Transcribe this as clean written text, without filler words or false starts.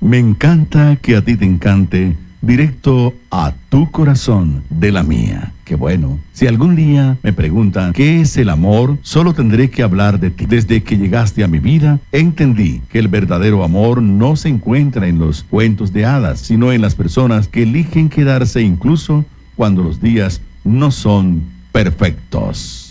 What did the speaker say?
Me encanta que a ti te encante, directo a tu corazón de la mía. Qué bueno. Si algún día me preguntan qué es el amor, solo tendré que hablar de ti. Desde que llegaste a mi vida, entendí que el verdadero amor no se encuentra en los cuentos de hadas, sino en las personas que eligen quedarse incluso cuando los días no son perfectos.